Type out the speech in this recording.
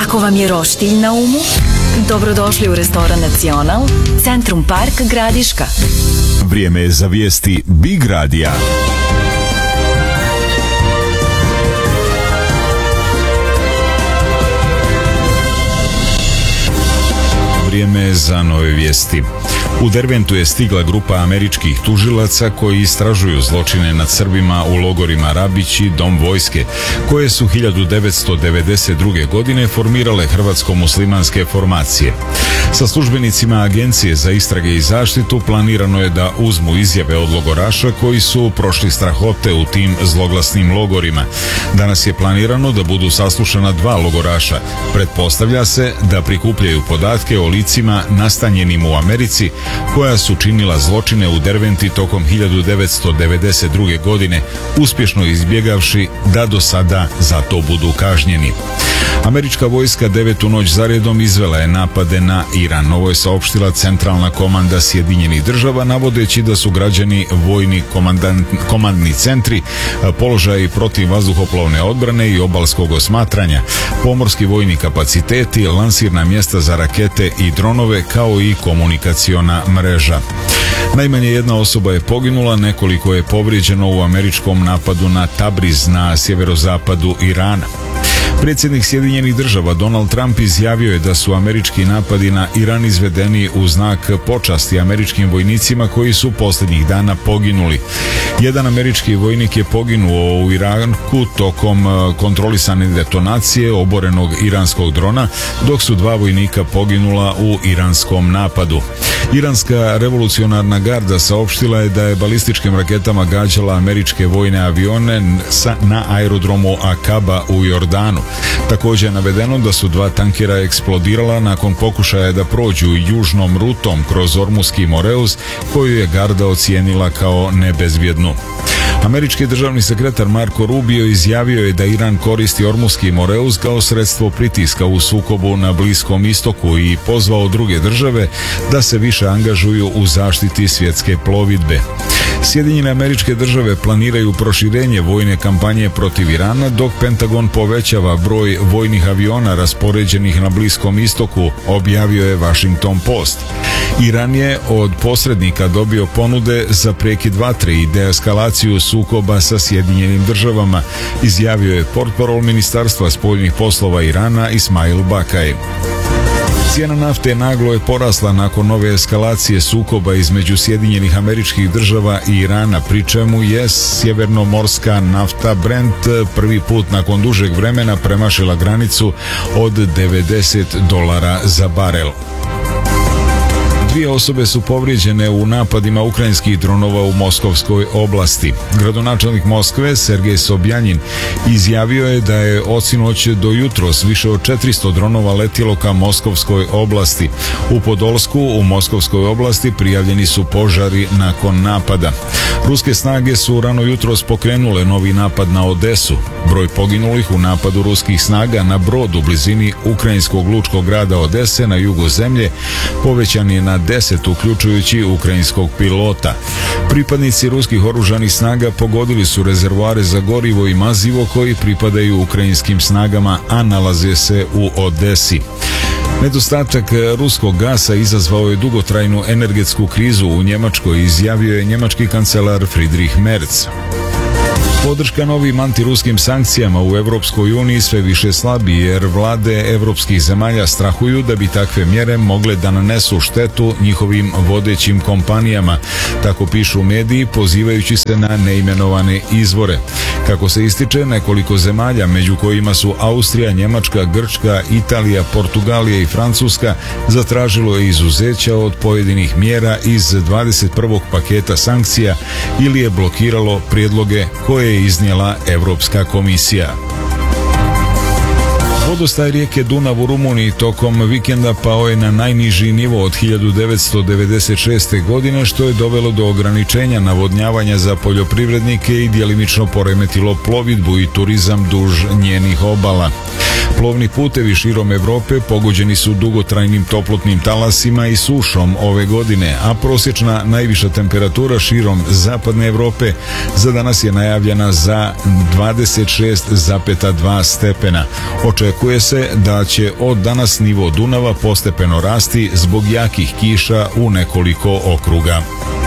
Ako vam je roštilj na umu, dobrodošli u restoran Nacional, Centrum Park Gradiška. Vrijeme je za vijesti Big Radija. Vrijeme je za nove vijesti. U Derventu je stigla grupa američkih tužilaca koji istražuju zločine nad Srbima u logorima Rabić i Dom vojske, koje su 1992. godine formirale hrvatsko-muslimanske formacije. Sa službenicima Agencije za istrage i zaštitu planirano je da uzmu izjave od logoraša koji su prošli strahote u tim zloglasnim logorima. Danas je planirano da budu saslušana 2 logoraša. Pretpostavlja se da prikupljaju podatke o licima nastanjenim u Americi koja su činila zločine u Derventi tokom 1992. godine, uspješno izbjegavši da do sada za to budu kažnjeni. Američka vojska 9. noć zaredom izvela je napade na Iran. Ovo je saopštila Centralna komanda Sjedinjenih država, navodeći da su građani vojni komandni centri, položaji protiv vazduhoplovne odbrane i obalskog osmatranja, pomorski vojni kapaciteti, lansirna mjesta za rakete i dronove, kao i komunikaciona mreža. Najmanje jedna osoba je poginula, nekoliko je povrijeđeno u američkom napadu na Tabriz na sjeverozapadu Irana. Predsjednik Sjedinjenih država Donald Trump izjavio je da su američki napadi na Iran izvedeni u znak počasti američkim vojnicima koji su posljednjih dana poginuli. Jedan američki vojnik je poginuo u Iraku tokom kontrolisane detonacije oborenog iranskog drona, dok su 2 vojnika poginula u iranskom napadu. Iranska revolucionarna garda saopštila je da je balističkim raketama gađala američke vojne avione na aerodromu Akaba u Jordanu. Također je navedeno da su 2 tankera eksplodirala nakon pokušaja da prođu južnom rutom kroz Ormuski Moreus, koju je garda ocijenila kao nebezbjednu. Američki državni sekretar Marco Rubio izjavio je da Iran koristi Ormuski Moreus kao sredstvo pritiska u sukobu na Bliskom istoku i pozvao druge države da se više angažuju u zaštiti svjetske plovidbe. Sjedinjene Američke države planiraju proširenje vojne kampanje protiv Irana, dok Pentagon povećava broj vojnih aviona raspoređenih na Bliskom istoku, objavio je Washington Post. Iran je od posrednika dobio ponude za prekid vatre i deeskalaciju sukoba sa Sjedinjenim državama, izjavio je portparol Ministarstva spoljnih poslova Irana Ismail Bakaj. Cijena nafte naglo je porasla nakon nove eskalacije sukoba između Sjedinjenih Američkih država i Irana, pri čemu je sjevernomorska nafta Brent prvi put nakon dužeg vremena premašila granicu od $90 za barel. 2 osobe su povrijeđene u napadima ukrajinskih dronova u Moskovskoj oblasti. Gradonačelnik Moskve Sergej Sobjanin izjavio je da je od sinoć do jutros više od 400 dronova letjelo ka Moskovskoj oblasti. U Podolsku u Moskovskoj oblasti prijavljeni su požari nakon napada. Ruske snage su rano jutros pokrenule novi napad na Odesu. Broj poginulih u napadu ruskih snaga na brod u blizini ukrajinskog lučkog grada Odese na jugu zemlje povećan je na 10, uključujući ukrajinskog pilota. Pripadnici ruskih oružanih snaga pogodili su rezervoare za gorivo i mazivo koji pripadaju ukrajinskim snagama, a nalaze se u Odesi. Nedostatak ruskog gasa izazvao je dugotrajnu energetsku krizu u Njemačkoj, izjavio je njemački kancelar Friedrich Merz. Podrška novim antiruskim sankcijama u Europskoj uniji sve više slabi, jer vlade evropskih zemalja strahuju da bi takve mjere mogle da nanesu štetu njihovim vodećim kompanijama, tako pišu mediji pozivajući se na neimenovane izvore. Kako se ističe, nekoliko zemalja, među kojima su Austrija, Njemačka, Grčka, Italija, Portugalija i Francuska, zatražilo je izuzeća od pojedinih mjera iz 21. paketa sankcija ili je blokiralo prijedloge koje je iznijela Europska komisija. Vodostaj rijeke Dunav u Rumuniji tokom vikenda pao je na najniži nivo od 1996. godine, što je dovelo do ograničenja navodnjavanja za poljoprivrednike i djelimično poremetilo plovidbu i turizam duž njenih obala. Plovni putevi širom Evrope pogođeni su dugotrajnim toplotnim talasima i sušom ove godine, a prosječna najviša temperatura širom zapadne Evrope za danas je najavljena za 26,2 stepena. Očekuje se da će od danas nivo Dunava postepeno rasti zbog jakih kiša u nekoliko okruga.